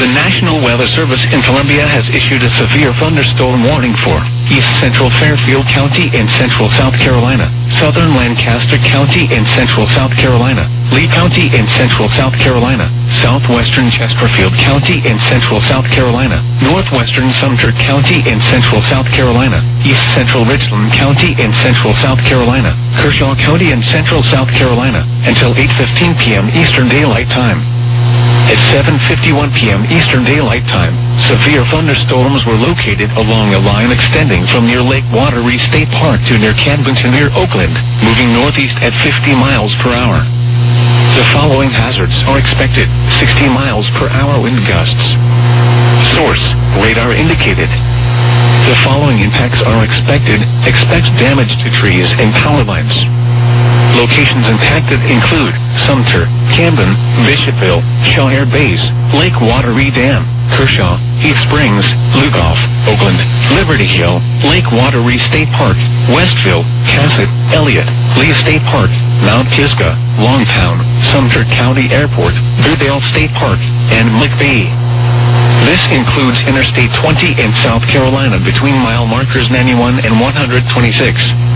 The National Weather Service in Columbia has issued a severe thunderstorm warning for East Central Fairfield County in central South Carolina, Southern Lancaster County in central South Carolina, Lee County in central South Carolina, Southwestern Chesterfield County in central South Carolina, Northwestern Sumter County in central South Carolina, East Central Richland County in central South Carolina, Kershaw County in central South Carolina, until 8:15 p.m. Eastern Daylight Time. At 7:51 p.m. Eastern Daylight Time, severe thunderstorms were located along a line extending from near Lake Wateree State Park to near Camden to near Oakland, moving northeast at 50 miles per hour. The following hazards are expected: 60 miles per hour wind gusts. Source: radar indicated. The following impacts are expected. Expect damage to trees and power lines. Locations impacted include Sumter, Camden, Bishopville, Shire Bays, Lake Wateree Dam, Kershaw, Heath Springs, Lugoff, Oakland, Liberty Hill, Lake Wateree State Park, Westville, Cassett, Elliott, Lee State Park, Mount Pisgah, Longtown, Sumter County Airport, Goodale State Park, and McBee. This includes Interstate 20 in South Carolina between mile markers 91 and 126.